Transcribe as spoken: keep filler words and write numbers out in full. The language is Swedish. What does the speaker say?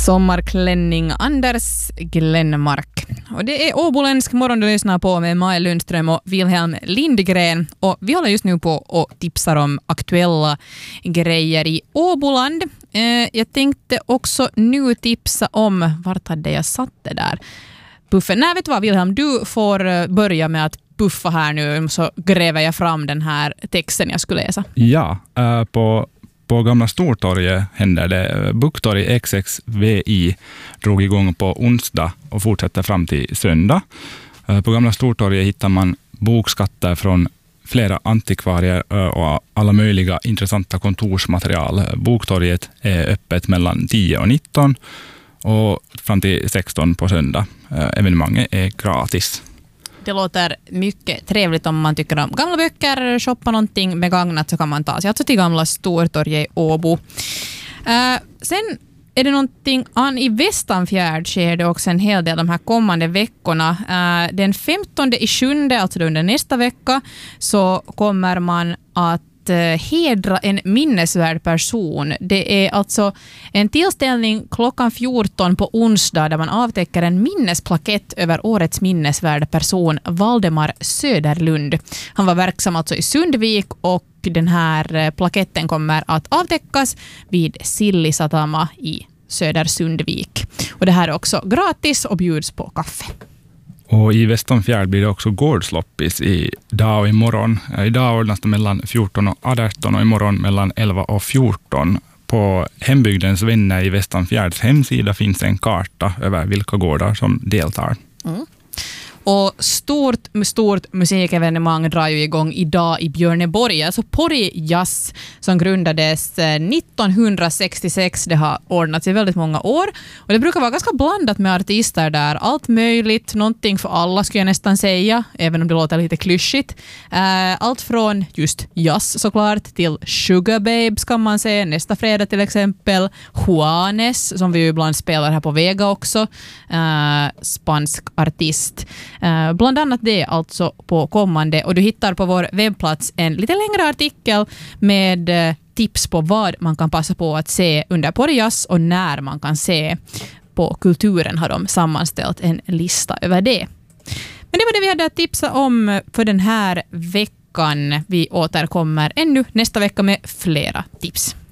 Sommarklänning Anders Glenmark. Och det är Åboländsk morgon du lyssnar på med Maja Lundström och Wilhelm Lindgren. Och vi håller just nu på och tipsar om aktuella grejer i Åboland. Eh, jag tänkte också nu tipsa om, vart hade jag satt det där? Puffen. Nej, vet du vad Wilhelm, du får börja med att puffa här nu så gräver jag fram den här texten jag skulle läsa. Ja, äh, på På Gamla Stortorget händer det. Buktorg X X V I drog igång på onsdag och fortsätter fram till söndag. På Gamla Stortorget hittar man bokskatter från flera antikvarier och alla möjliga intressanta kontorsmaterial. Boktorget är öppet mellan tio och nitton och fram till sexton på söndag. Evenemanget är gratis. Det låter mycket trevligt om man tycker om gamla böcker, shoppa någonting begagnat så kan man ta sig alltså till Gamla Stortorget i Åbo. Uh, sen är det någonting an i Västanfjärd sker det också en hel del de här kommande veckorna. Uh, den femtonde i sjunde, alltså under nästa vecka, så kommer man att hedra en minnesvärd person. Det är alltså en tillställning klockan fjorton på onsdag där man avtäcker en minnesplakett över årets minnesvärda person Valdemar Söderlund. Han var verksam alltså i Sundvik och den här plaketten kommer att avtäckas vid Sillisatama i Södersundvik. Och det här är också gratis och bjuds på kaffe. Och i Västanfjärd blir det också gårdsloppis idag och imorgon. Idag ordnas det mellan fjorton och arton och imorgon mellan elva och fjorton. På Hembygdens vänner i Västanfjärds hemsida finns en karta över vilka gårdar som deltar. Mm. Och stort, stort musikevenemang drar ju igång idag i Björneborg. Alltså Pori Jazz som grundades nittonhundrasextiosex. Det har ordnats i väldigt många år. Och det brukar vara ganska blandat med artister där. Allt möjligt, någonting för alla skulle jag nästan säga. Även om det låter lite klyschigt. Allt från just jazz såklart till Sugar Babes kan man säga. Nästa fredag till exempel. Juanes som vi ju ibland spelar här på Vega också. Spansk artist. Uh, bland annat det alltså på kommande och du hittar på vår webbplats en lite längre artikel med uh, tips på vad man kan passa på att se under Pori Jazz och när man kan se. På Kulturen har de sammanställt en lista över det. Men det var det vi hade att tipsa om för den här veckan. Vi återkommer ännu nästa vecka med flera tips.